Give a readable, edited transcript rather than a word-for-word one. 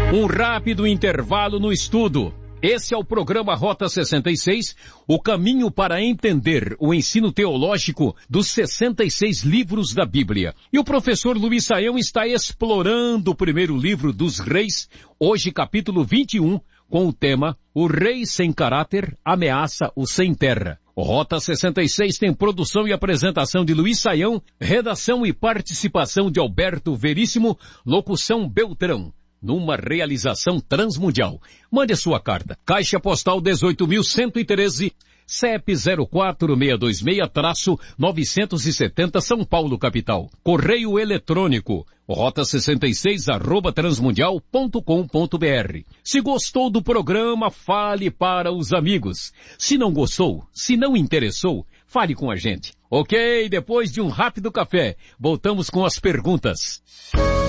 Um rápido intervalo no estudo. Esse é o programa Rota 66, o caminho para entender o ensino teológico dos 66 livros da Bíblia. E o professor Luiz Saião está explorando o primeiro livro dos Reis, hoje capítulo 21, com o tema O Rei Sem Caráter ameaça o Sem Terra. O Rota 66 tem produção e apresentação de Luiz Saião, redação e participação de Alberto Veríssimo, locução Beltrão. Numa realização transmundial. Mande a sua carta. Caixa Postal 18.113, CEP 04626-970 São Paulo, capital. Correio eletrônico, rota66@transmundial.com.br. Se gostou do programa, fale para os amigos. Se não gostou, se não interessou, fale com a gente. Ok, depois de um rápido café, voltamos com as perguntas.